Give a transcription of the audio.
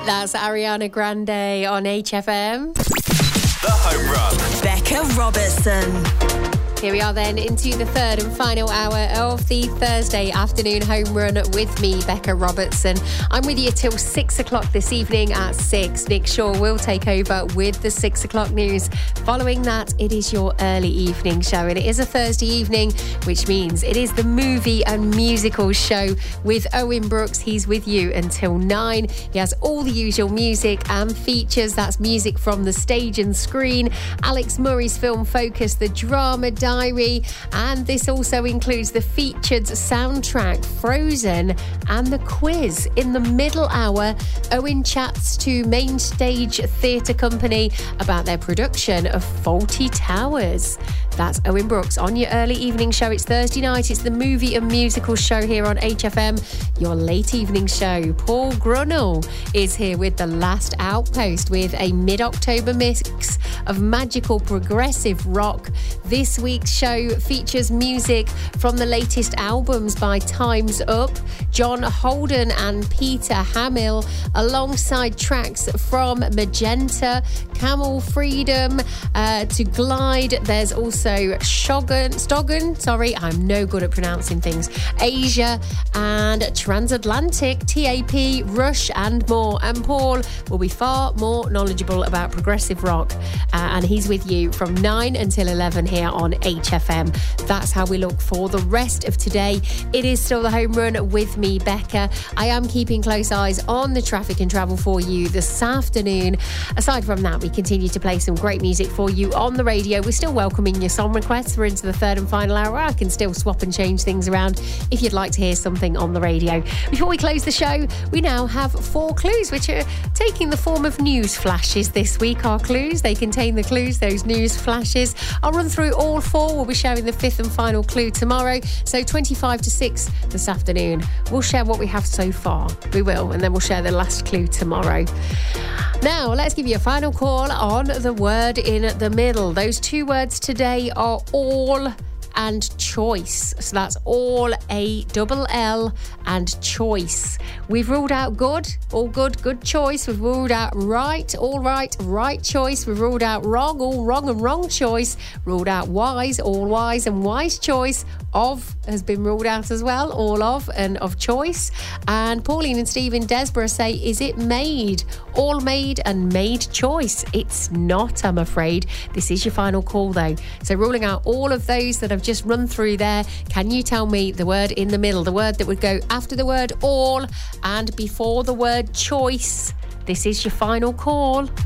That's Ariana Grande on HFM. The Home Run. Becca Robertson. Here we are then into the third and final hour of the Thursday afternoon home run with me, Becca Robertson. I'm with you till 6 o'clock this evening at 6. Nick Shaw will take over with the 6 o'clock news. Following that, it is your early evening show, and it is a Thursday evening, which means it is the movie and musical show with Owen Brooks. He's with you until 9. He has all the usual music and features. That's music from the stage and screen, Alex Murray's film focus, the drama diary, and this also includes the featured soundtrack Frozen and the quiz. In the middle hour, Owen chats to Main Stage Theatre Company about their production of Fawlty Towers. That's Owen Brooks on your early evening show. It's Thursday night. It's the movie and musical show here on HFM, your late evening show. Paul Grunnell is here with The Last Outpost with a mid-October mix of magical progressive rock. This week's show features music from the latest albums by Time's Up, John Holden and Peter Hamill, alongside tracks from Magenta, Camel Freedom, to Glide. There's also Stoggen, sorry, I'm no good at pronouncing things, Asia and Transatlantic, TAP, Rush and more. And Paul will be far more knowledgeable about progressive rock, and he's with you from 9 until 11 here on HFM. That's how we look for the rest of today. It is still the home run with me, Becca. I am keeping close eyes on the traffic and travel for you this afternoon. Aside from that, we continue to play some great music for you on the radio. We're still welcoming your song requests. We're into the third and final hour. I can still swap and change things around if you'd like to hear something on the radio. Before we close the show, we now have 4 clues, which are taking the form of news flashes this week. Our clues, they contain the clues, those news flashes. I'll run through all 4. We'll be sharing the 5th and final clue tomorrow. So 25 to 6 this afternoon. We'll share what we have so far. We will, and then we'll share the last clue tomorrow. Now, let's give you a final call on the word in the middle. Those 2 words today are all and choice. So that's all, ALL, and choice. We've ruled out good, all good, good choice. We've ruled out right, all right, right choice. We've ruled out wrong, all wrong and wrong choice. Ruled out wise, all wise and wise choice. Of has been ruled out as well, all of and of choice. And Pauline and Steve in Desborough say, is it made? All made and made choice. It's not, I'm afraid. This is your final call though. So ruling out all of those that I've just run through there, can you tell me the word in the middle, the word that would go after the word all and before the word choice? This is your final call.